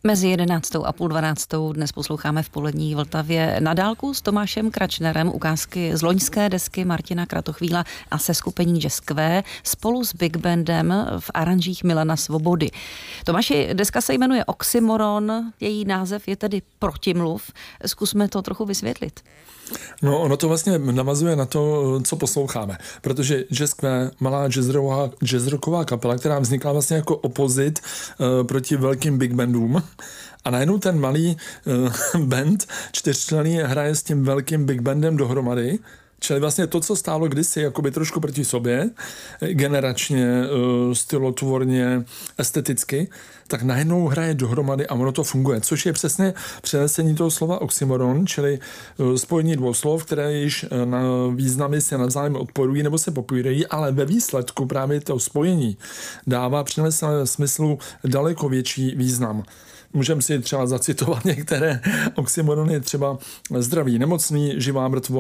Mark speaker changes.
Speaker 1: Mezi 11. a půl 12. dnes posloucháme v Polední Vltavě na dálku s Tomášem Kračnerem ukázky z loňské desky Martina Kratochvíla a seskupení Jazz Q spolu s Big Bandem v aranžích Milana Svobody. Tomáši, deska se jmenuje Oxymoron, její název je tedy protimluv. Zkusme to trochu vysvětlit.
Speaker 2: No, ono to vlastně navazuje na to, co posloucháme, protože Jazz Q, malá jazzrocková kapela, která vznikla vlastně jako opozit proti velkým big bandům, a najednou ten malý band, čtyřčlenný, hraje s tím velkým big bandem dohromady. Čili vlastně to, co stálo kdysi jakoby trošku proti sobě, generačně, stylotvorně, esteticky, tak najednou hraje dohromady a ono to funguje. Což je přesně přenesení toho slova oxymoron, čili spojení dvou slov, které již na významy se navzájem odporují nebo se popírají, ale ve výsledku právě to spojení dává přenesené smyslu daleko větší význam. Můžeme si třeba zacitovat některé oxymorony, třeba zdraví nemocný, živá mrtvo,